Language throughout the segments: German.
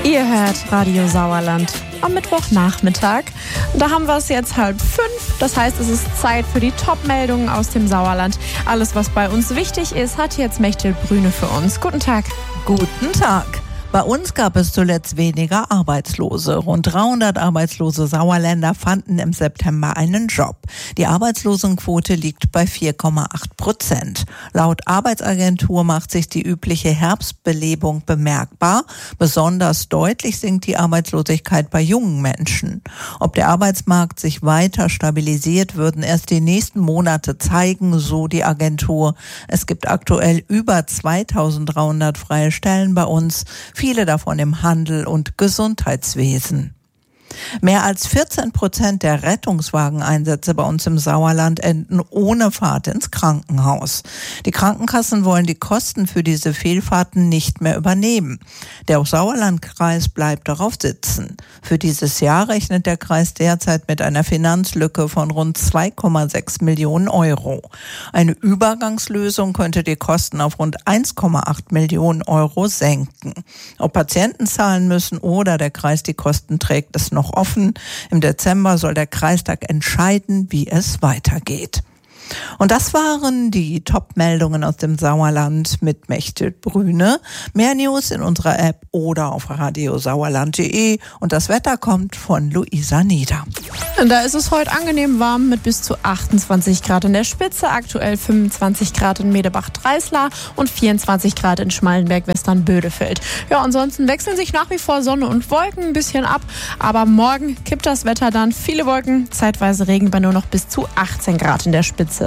Ihr hört Radio Sauerland am Mittwochnachmittag. Da haben wir es jetzt 4:30. Das heißt, es ist Zeit für die Top-Meldungen aus dem Sauerland. Alles, was bei uns wichtig ist, hat jetzt Mechthild Brüne für uns. Guten Tag. Guten Tag. Bei uns gab es zuletzt weniger Arbeitslose. Rund 300 arbeitslose Sauerländer fanden im September einen Job. Die Arbeitslosenquote liegt bei 4,8%. Laut Arbeitsagentur macht sich die übliche Herbstbelebung bemerkbar. Besonders deutlich sinkt die Arbeitslosigkeit bei jungen Menschen. Ob der Arbeitsmarkt sich weiter stabilisiert, würden erst die nächsten Monate zeigen, so die Agentur. Es gibt aktuell über 2300 freie Stellen bei uns. Viele davon im Handel und Gesundheitswesen. Mehr als 14% der Rettungswageneinsätze bei uns im Sauerland enden ohne Fahrt ins Krankenhaus. Die Krankenkassen wollen die Kosten für diese Fehlfahrten nicht mehr übernehmen. Der Sauerlandkreis bleibt darauf sitzen. Für dieses Jahr rechnet der Kreis derzeit mit einer Finanzlücke von rund 2,6 Millionen Euro. Eine Übergangslösung könnte die Kosten auf rund 1,8 Millionen Euro senken. Ob Patienten zahlen müssen oder der Kreis die Kosten trägt, ist noch offen. Im Dezember soll der Kreistag entscheiden, wie es weitergeht. Und das waren die Top-Meldungen aus dem Sauerland mit Mechthild Brüne. Mehr News in unserer App oder auf radiosauerland.de. Und das Wetter kommt von Luisa Nieder. Da ist es heute angenehm warm mit bis zu 28 Grad in der Spitze, aktuell 25 Grad in Medebach-Dreislar und 24 Grad in Schmallenberg-Western-Bödefeld. Ja, ansonsten wechseln sich nach wie vor Sonne und Wolken ein bisschen ab, aber morgen kippt das Wetter dann. Viele Wolken, zeitweise Regen bei nur noch bis zu 18 Grad in der Spitze.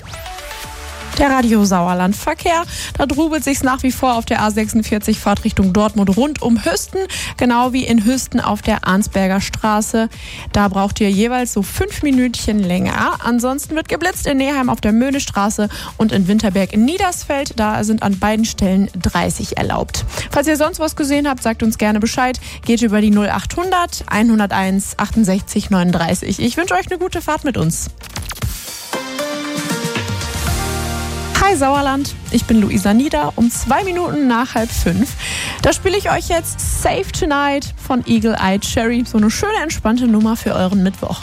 Der Radio Sauerland Verkehr. Da drubelt sich's nach wie vor auf der A46 Fahrtrichtung Dortmund rund um Hüsten, genau wie in Hüsten auf der Arnsberger Straße. Da braucht ihr jeweils so 5 Minütchen länger. Ansonsten wird geblitzt in Neheim auf der Möhnestraße und in Winterberg in Niedersfeld. Da sind an beiden Stellen 30 erlaubt. Falls ihr sonst was gesehen habt, sagt uns gerne Bescheid. Geht über die 0800 101 68 39. Ich wünsche euch eine gute Fahrt mit uns. Hi Sauerland, ich bin Luisa Nieder, 2 Minuten nach 4:30. Da spiele ich euch jetzt Save Tonight von Eagle Eye Cherry. So eine schöne, entspannte Nummer für euren Mittwoch.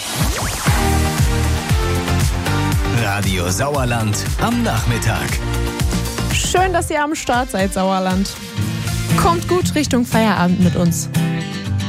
Radio Sauerland am Nachmittag. Schön, dass ihr am Start seid, Sauerland. Kommt gut Richtung Feierabend mit uns.